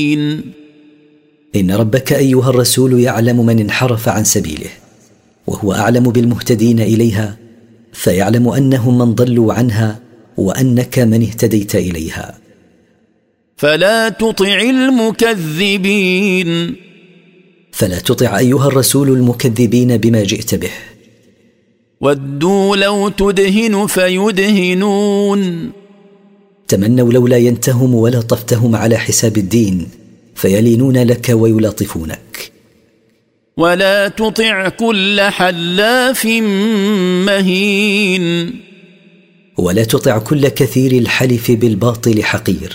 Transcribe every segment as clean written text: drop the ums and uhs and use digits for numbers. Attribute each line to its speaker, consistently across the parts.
Speaker 1: إن ربك أيها الرسول يعلم من انحرف عن سبيله، وهو أعلم بالمهتدين إليها، فيعلم أنهم من ضلوا عنها وأنك من اهتديت إليها.
Speaker 2: فلا تطع المكذبين،
Speaker 1: فلا تطع أيها الرسول المكذبين بما جئت به.
Speaker 2: ودوا لو تدهن فيدهنون،
Speaker 1: تمنوا لولا ينتهم ولا طفتهم على حساب الدين فيلينون لك ويلاطفونك.
Speaker 2: ولا تطع كل حلاف مهين،
Speaker 1: ولا تطع كل كثير الحلف بالباطل حقير.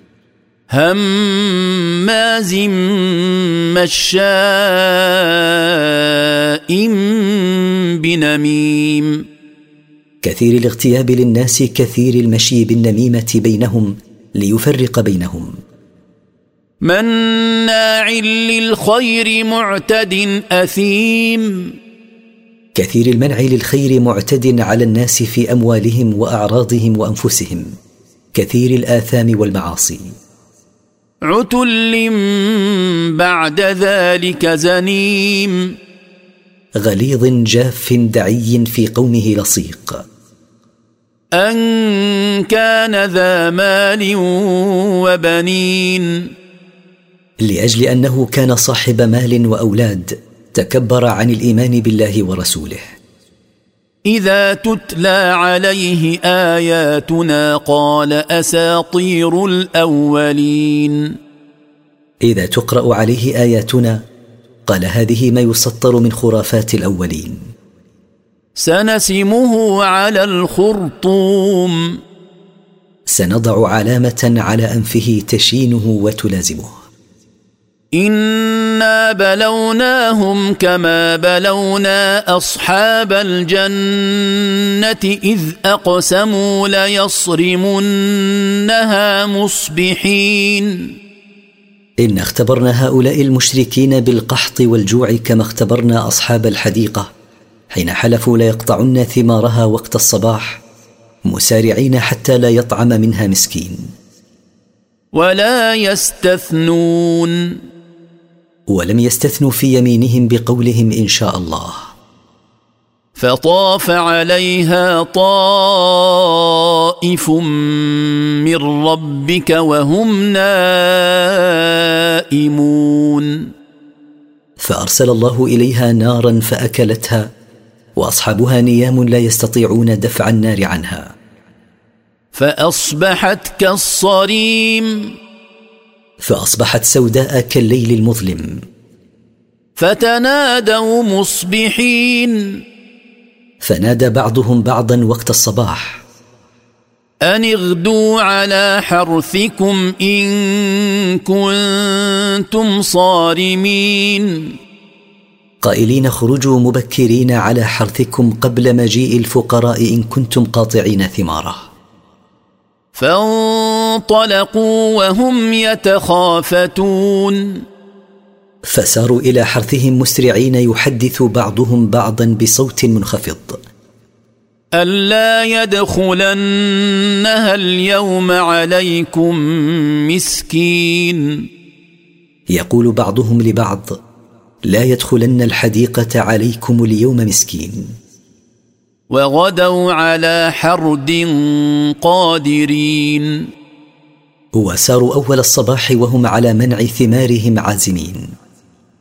Speaker 2: هماز مشاء بنميم،
Speaker 1: كثير الاغتياب للناس، كثير المشي بالنميمة بينهم ليفرق بينهم.
Speaker 2: مناع للخير معتد أثيم،
Speaker 1: كثير المنع للخير معتد على الناس في أموالهم وأعراضهم وأنفسهم، كثير الآثام والمعاصي.
Speaker 2: عتل بعد ذلك زنيم،
Speaker 1: غليظ جاف دعي في قومه لصيق.
Speaker 2: أن كان ذا مال وبنين،
Speaker 1: لأجل أنه كان صاحب مال وأولاد تكبر عن الإيمان بالله ورسوله.
Speaker 2: إذا تتلى عليه آياتنا قال أساطير الأولين،
Speaker 1: إذا تقرأ عليه آياتنا قال هذه ما يسطر من خرافات الأولين.
Speaker 2: سنسمه على الخرطوم،
Speaker 1: سنضع علامة على أنفه تشينه وتلازمه.
Speaker 2: إنا بلوناهم كما بلونا أصحاب الجنة إذ أقسموا ليصرمنها مصبحين.
Speaker 1: إن اختبرنا هؤلاء المشركين بالقحط والجوع كما اختبرنا أصحاب الحديقة حين حلفوا ليقطعن ثمارها وقت الصباح، مسارعين حتى لا يطعم منها مسكين.
Speaker 2: ولا يستثنون،
Speaker 1: ولم يستثنوا في يمينهم بقولهم إن شاء الله.
Speaker 2: فطاف عليها طائف من ربك وهم نائمون،
Speaker 1: فأرسل الله إليها نارا فأكلتها، وأصحابها نيام لا يستطيعون دفع النار عنها.
Speaker 2: فأصبحت كالصريم،
Speaker 1: فأصبحت سوداء كالليل المظلم.
Speaker 2: فتنادوا مصبحين،
Speaker 1: فنادى بعضهم بعضا وقت الصباح:
Speaker 2: أن اغدوا على حرثكم إن كنتم صارمين،
Speaker 1: قائلين خرجوا مبكرين على حرثكم قبل مجيء الفقراء إن كنتم قاطعين ثماره.
Speaker 2: فانطلقوا وهم يتخافتون،
Speaker 1: فساروا إلى حرثهم مسرعين يحدث بعضهم بعضا بصوت منخفض:
Speaker 2: ألا يدخلنها اليوم عليكم مسكين.
Speaker 1: يقول بعضهم لبعض: لا يدخلن الحديقة عليكم اليوم مسكين.
Speaker 2: وغدوا على حرد قادرين،
Speaker 1: وساروا أول الصباح وهم على منع ثمارهم عازمين.